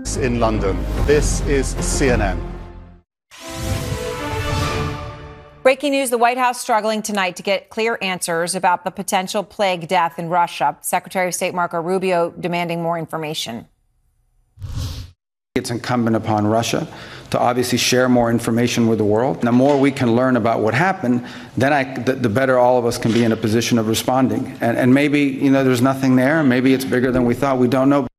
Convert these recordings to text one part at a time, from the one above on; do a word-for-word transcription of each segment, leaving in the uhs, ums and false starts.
in London. This is C N N. Breaking news, the White House struggling tonight to get clear answers about the potential plague death in Russia. Secretary of State Marco Rubio demanding more information. It's incumbent upon Russia to obviously share more information with the world. And the more we can learn about what happened, then I, the, the better all of us can be in a position of responding. And, and maybe, you know, there's nothing there. Maybe it's bigger than we thought. We don't know.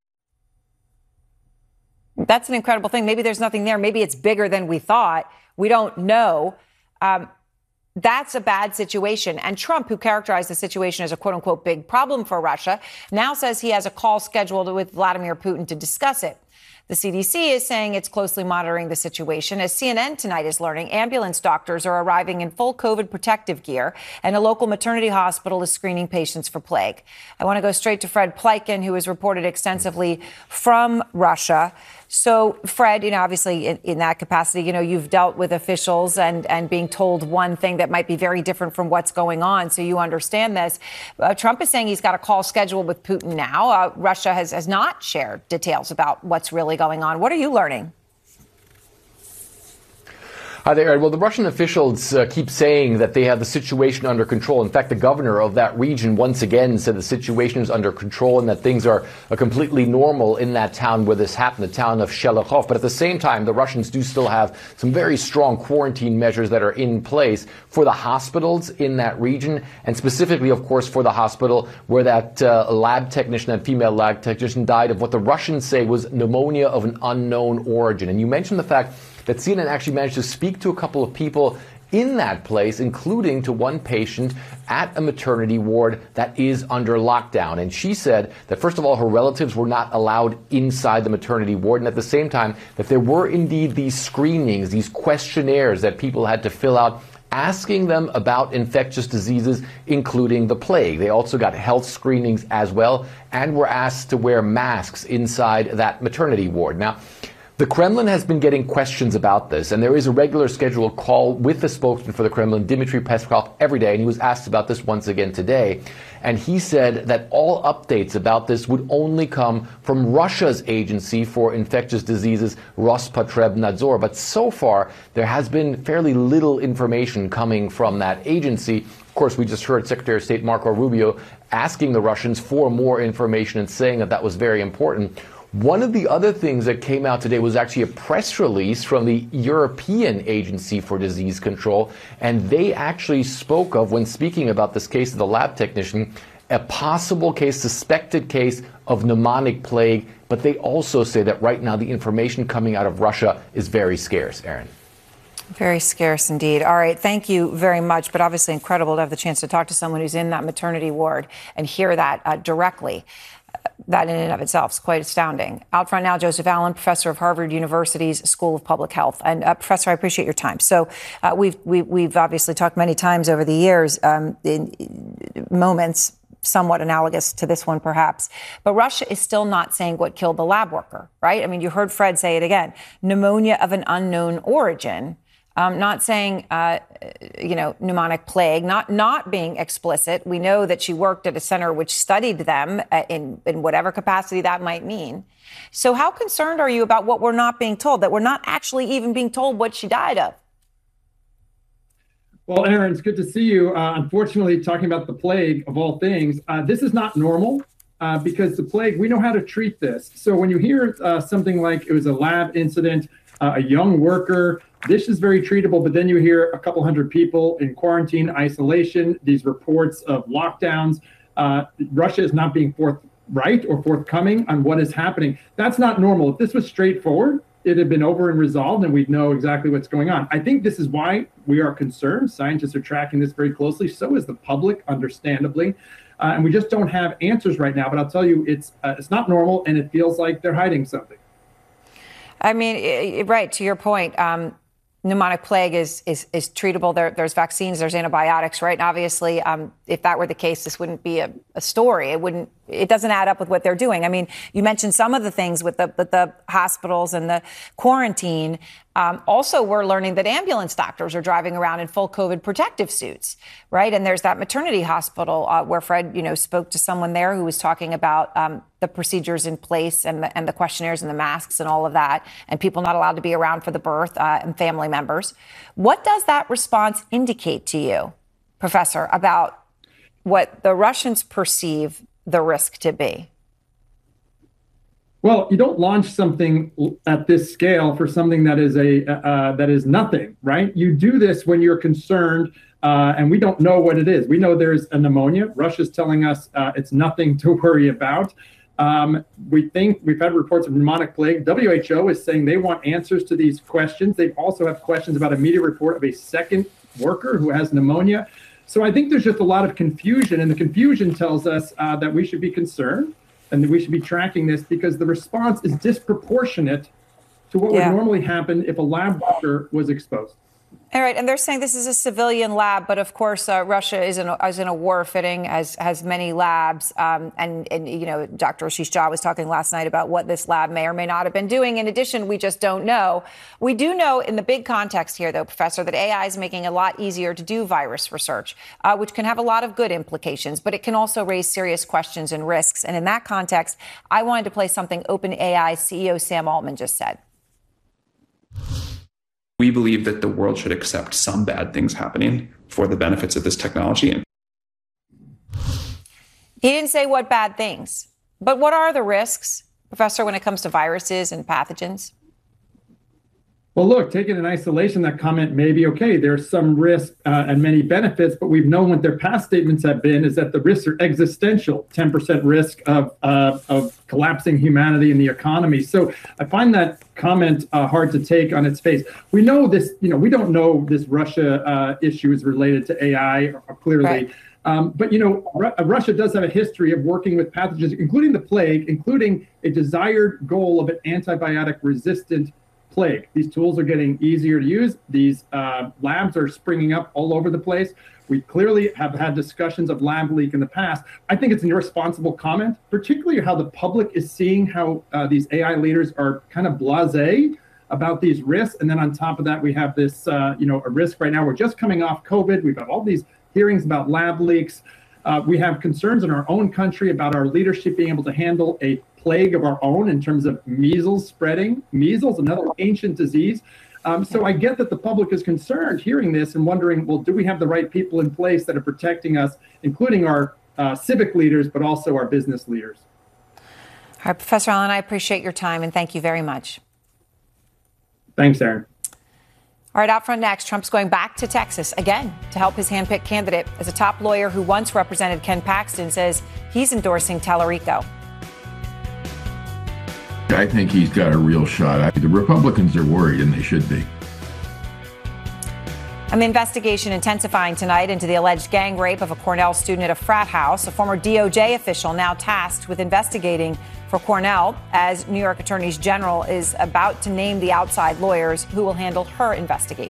That's an incredible thing. Maybe there's nothing there. Maybe it's bigger than we thought. We don't know. Um, That's a bad situation. And Trump, who characterized the situation as a quote unquote big problem for Russia, now says he has a call scheduled with Vladimir Putin to discuss it. The C D C is saying it's closely monitoring the situation. As C N N tonight is learning, ambulance doctors are arriving in full COVID protective gear, and a local maternity hospital is screening patients for plague. I want to go straight to Fred Pleitgen, who has reported extensively from Russia. So, Fred, you know, obviously in, in that capacity, you know, you've dealt with officials and, and being told one thing that might be very different from what's going on. So you understand this. Uh, Trump is saying he's got a call scheduled with Putin now. Uh, Russia has, has not shared details about what's really going on. What are you learning? Hi there, Ed. Well, the Russian officials uh, keep saying that they have the situation under control. In fact, the governor of that region once again said the situation is under control and that things are uh, completely normal in that town where this happened, the town of Shelekhov. But at the same time, the Russians do still have some very strong quarantine measures that are in place for the hospitals in that region, and specifically, of course, for the hospital where that uh, lab technician, that female lab technician, died of what the Russians say was pneumonia of an unknown origin. And you mentioned the fact that C N N actually managed to speak to a couple of people in that place, including to one patient at a maternity ward that is under lockdown. And she said that, first of all, her relatives were not allowed inside the maternity ward, and at the same time, that there were indeed these screenings, these questionnaires that people had to fill out, asking them about infectious diseases, including the plague. They also got health screenings as well, and were asked to wear masks inside that maternity ward. Now, the Kremlin has been getting questions about this, and there is a regular scheduled call with the spokesman for the Kremlin, Dmitry Peskov, every day, and he was asked about this once again today. And he said that all updates about this would only come from Russia's agency for infectious diseases, Rospotrebnadzor. But so far, there has been fairly little information coming from that agency. Of course, we just heard Secretary of State Marco Rubio asking the Russians for more information and saying that that was very important. One of the other things that came out today was actually a press release from the European Agency for Disease Control, and they actually spoke of, when speaking about this case of the lab technician, a possible case, suspected case of pneumonic plague, but they also say that right now the information coming out of Russia is very scarce, Aaron. Very scarce indeed. All right. Thank you very much. But obviously incredible to have the chance to talk to someone who's in that maternity ward and hear that uh, directly. That in and of itself is quite astounding. Out front now, Joseph Allen, professor of Harvard University's School of Public Health. And uh, Professor, I appreciate your time. So uh, we've, we, we've obviously talked many times over the years um, in moments somewhat analogous to this one, perhaps. But Russia is still not saying what killed the lab worker, right? I mean, you heard Fred say it again, pneumonia of an unknown origin. Um, not saying, uh, you know, pneumonic plague, not not being explicit. We know that she worked at a center which studied them uh, in, in whatever capacity that might mean. So how concerned are you about what we're not being told, that we're not actually even being told what she died of? Well, Aaron, it's good to see you. Uh, unfortunately, talking about the plague, of all things, uh, this is not normal uh, because the plague, we know how to treat this. So when you hear uh, something like it was a lab incident, uh, a young worker, this is very treatable, but then you hear a couple hundred people in quarantine, isolation, these reports of lockdowns. Uh, Russia is not being forthright or forthcoming on what is happening. That's not normal. If this was straightforward, it had been over and resolved and we'd know exactly what's going on. I think this is why we are concerned. Scientists are tracking this very closely. So is the public, understandably. Uh, and we just don't have answers right now. But I'll tell you, it's uh, it's not normal and it feels like they're hiding something. I mean, right, to your point, um, pneumonic plague is is, is treatable. There, there's vaccines, there's antibiotics, right? And obviously, um, if that were the case, this wouldn't be a, a story. It wouldn't it doesn't add up with what they're doing. I mean, you mentioned some of the things with the, with the hospitals and the quarantine. Um, also, we're learning that ambulance doctors are driving around in full COVID protective suits, right? And there's that maternity hospital uh, where Fred, you know, spoke to someone there who was talking about um, the procedures in place and the, and the questionnaires and the masks and all of that, and people not allowed to be around for the birth uh, and family members. What does that response indicate to you, Professor, about what the Russians perceive the risk to be? Well, you don't launch something at this scale for something that is a uh, that is nothing, right? You do this when you're concerned, uh, and we don't know what it is. We know there's a pneumonia. Russia's telling us uh, it's nothing to worry about. Um, we think we've had reports of pneumonic plague. W H O is saying they want answers to these questions. They also have questions about a media report of a second worker who has pneumonia. So I think there's just a lot of confusion, and the confusion tells us uh, that we should be concerned and that we should be tracking this because the response is disproportionate to what yeah. would normally happen if a lab worker was exposed. All right, and they're saying this is a civilian lab, but of course, uh, Russia is in a, is in a war footing, as has many labs. Um, and, and, you know, Doctor Ashish Jha was talking last night about what this lab may or may not have been doing. In addition, we just don't know. We do know in the big context here, though, Professor, that A I is making a lot easier to do virus research, uh, which can have a lot of good implications, but it can also raise serious questions and risks. And in that context, I wanted to play something OpenAI C E O Sam Altman just said. We believe that the world should accept some bad things happening for the benefits of this technology. He didn't say what bad things, but what are the risks, Professor, when it comes to viruses and pathogens? Well, look, taken in isolation, that comment may be okay. There's some risk uh, and many benefits, but we've known what their past statements have been is that the risks are existential, ten percent risk of uh, of collapsing humanity and the economy. So I find that comment uh, hard to take on its face. We know this, you know, we don't know this Russia uh, issue is related to A I or, or clearly. Right. Um, but, you know, R- Russia does have a history of working with pathogens, including the plague, including a desired goal of an antibiotic resistant plague. These tools are getting easier to use. These uh, labs are springing up all over the place. We clearly have had discussions of lab leak in the past. I think it's an irresponsible comment, particularly how the public is seeing how uh, these A I leaders are kind of blasé about these risks. And then on top of that, we have this, uh, you know, a risk right now. We're just coming off COVID. We've got all these hearings about lab leaks. Uh, we have concerns in our own country about our leadership being able to handle a plague of our own in terms of measles spreading. Measles, another ancient disease. Um, so I get that the public is concerned hearing this and wondering, well, do we have the right people in place that are protecting us, including our uh, civic leaders, but also our business leaders? All right, Professor Allen, I appreciate your time and thank you very much. Thanks, Aaron. All right, out front next, Trump's going back to Texas again to help his handpicked candidate, as a top lawyer who once represented Ken Paxton says he's endorsing Tallarico. I think he's got a real shot. The Republicans are worried, and they should be. An investigation intensifying tonight into the alleged gang rape of a Cornell student at a frat house. A former D O J official now tasked with investigating for Cornell, as New York Attorney General is about to name the outside lawyers who will handle her investigation.